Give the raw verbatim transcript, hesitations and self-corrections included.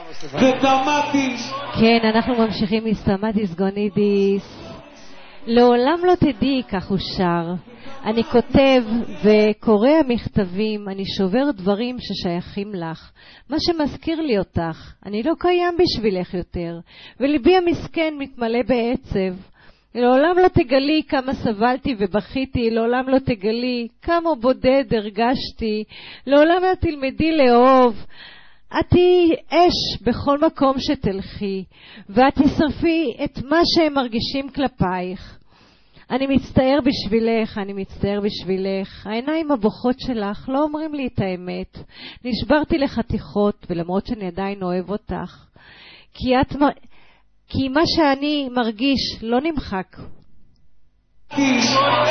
ותמתיס. כן, אנחנו ממשיכים מסתמטיס גונידיס. לעולם לא תדעי, כך הוא שר. אני כותב וקורא המכתבים, אני שובר דברים ששייכים לך, מה שמזכיר לי אותך. אני לא קיים בשבילך יותר, וליבי המסכן מתמלא בעצב. לעולם לא תגלי כמה סבלתי ובכיתי, לעולם לא תגלי כמה בודד הרגשתי, לעולם לא תלמדי לאהוב. את תהי אש בכל מקום שתלכי, ואת תשרפי את מה שהם מרגישים כלפייך. אני מצטער בשבילך, אני מצטער בשבילך. העיניים הבוכות שלך לא אומרים לי את האמת. נשברתי לחתיכות, ולמרות שאני עדיין אוהב אותך. כי את... כי מה שאני מרגיש לא נמחק.